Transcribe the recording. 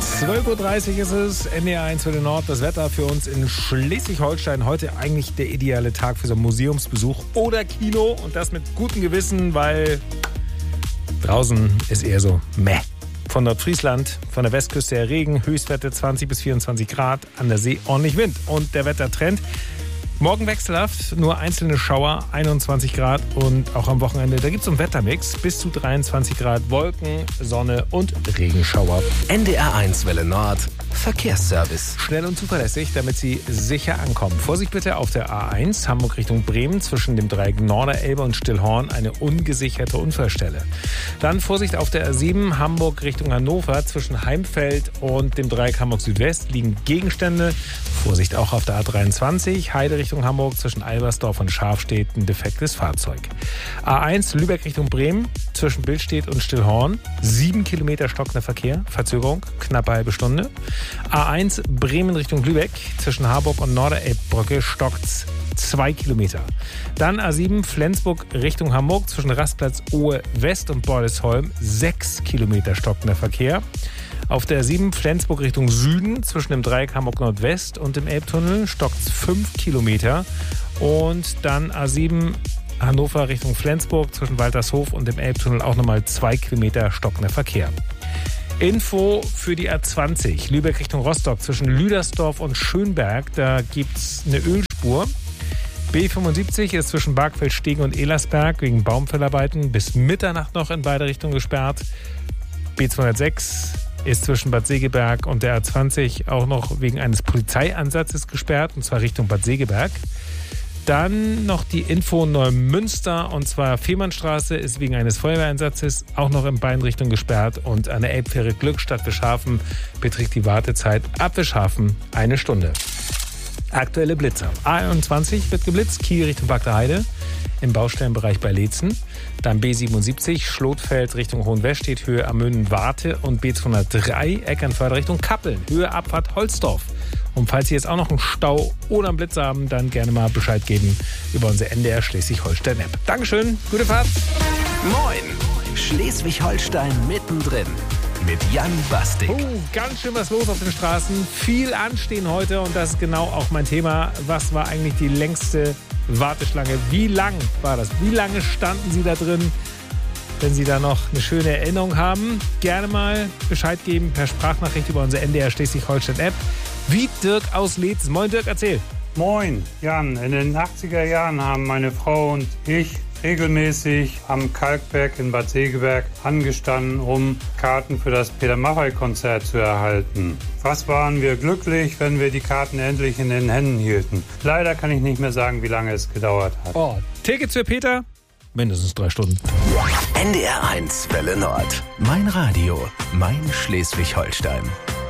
12.30 Uhr ist es, NDR 1 für den Nord. Das Wetter für uns in Schleswig-Holstein. Heute eigentlich der ideale Tag für so einen Museumsbesuch oder Kino. Und das mit gutem Gewissen, weil draußen ist eher so meh. Von Nordfriesland, von der Westküste her Regen, Höchstwerte 20 bis 24 Grad, an der See ordentlich Wind. Und der Wettertrend: morgen wechselhaft, nur einzelne Schauer, 21 Grad, und auch am Wochenende, da gibt es einen Wettermix, bis zu 23 Grad, Wolken, Sonne und Regenschauer. NDR 1 Welle Nord, Verkehrsservice. Schnell und zuverlässig, damit Sie sicher ankommen. Vorsicht bitte auf der A1, Hamburg Richtung Bremen, zwischen dem Dreieck Norderelbe und Stillhorn, eine ungesicherte Unfallstelle. Dann Vorsicht auf der A7, Hamburg Richtung Hannover, zwischen Heimfeld und dem Dreieck Hamburg Südwest liegen Gegenstände. Vorsicht auch auf der A23, Heide Richtung Hamburg, zwischen Albersdorf und Scharfstedt ein defektes Fahrzeug. A1 Lübeck Richtung Bremen, zwischen Billstedt und Stillhorn, 7 Kilometer stockender Verkehr, Verzögerung, knappe halbe Stunde. A1 Bremen Richtung Lübeck, zwischen Harburg und Norderelbbrücke stockt's 2 Kilometer. Dann A7 Flensburg Richtung Hamburg, zwischen Rastplatz Ohe West und Bordesholm, 6 Kilometer stockender Verkehr. Auf der 7 Flensburg Richtung Süden, zwischen dem Dreieck Hamburg Nordwest und dem Elbtunnel stockt's 5 Kilometer. Und dann A7 Hannover Richtung Flensburg, zwischen Waltershof und dem Elbtunnel auch nochmal 2 Kilometer stockender Verkehr. Info für die A20 Lübeck Richtung Rostock, zwischen Lüdersdorf und Schönberg, da gibt's eine Ölspur. B75 ist zwischen Bargfeldstegen und Elersberg wegen Baumfellarbeiten bis Mitternacht noch in beide Richtungen gesperrt. B206 ist zwischen Bad Segeberg und der A20 auch noch wegen eines Polizeiansatzes gesperrt, und zwar Richtung Bad Segeberg. Dann noch die Info Neumünster, und zwar Fehmarnstraße ist wegen eines Feuerwehreinsatzes auch noch in beiden Richtungen gesperrt, und an der Elbfähre Glückstadt Wischhafen beträgt die Wartezeit ab Wischhafen 1 Stunde. Aktuelle Blitzer. A21 wird geblitzt, Kiel Richtung Bagdaheide, im Baustellenbereich bei Leetzen. Dann B77 Schlotfeld Richtung Hohenwestedt, Höhe Amönen-Warte, und B203 Eckernförde Richtung Kappeln, Höhe Abfahrt Holzdorf. Und falls Sie jetzt auch noch einen Stau oder einen Blitz haben, dann gerne mal Bescheid geben über unsere NDR Schleswig-Holstein-App. Dankeschön, gute Fahrt. Moin, Schleswig-Holstein mittendrin mit Jan Bastik. Ganz schön was los auf den Straßen, viel Anstehen heute, und das ist genau auch mein Thema. Was war eigentlich die längste Warteschlange? Wie lang war das? Wie lange standen Sie da drin? Wenn Sie da noch eine schöne Erinnerung haben, gerne mal Bescheid geben per Sprachnachricht über unsere NDR Schleswig-Holstein-App. Wie Dirk aus Leetzen. Moin Dirk, erzähl. Moin Jan, in den 80er Jahren haben meine Frau und ich regelmäßig am Kalkberg in Bad Segeberg angestanden, um Karten für das Peter Maffay-Konzert zu erhalten. Was waren wir glücklich, wenn wir die Karten endlich in den Händen hielten. Leider kann ich nicht mehr sagen, wie lange es gedauert hat. Tickets für Peter? Mindestens 3 Stunden. NDR 1 Welle Nord. Mein Radio, mein Schleswig-Holstein.